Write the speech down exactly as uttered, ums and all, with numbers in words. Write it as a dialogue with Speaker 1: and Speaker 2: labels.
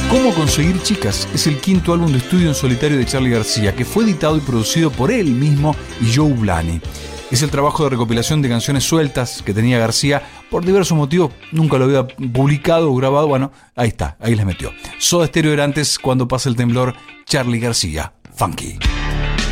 Speaker 1: Cómo conseguir chicas es el quinto álbum de estudio en solitario de Charly García, que fue editado y producido por él mismo y Joe Blani. Es el trabajo de recopilación de canciones sueltas que tenía García. Por diversos motivos nunca lo había publicado o grabado. Bueno, ahí está, ahí les metió. Soda Stereo era antes, Cuando pasa el temblor, Charly García, Funky.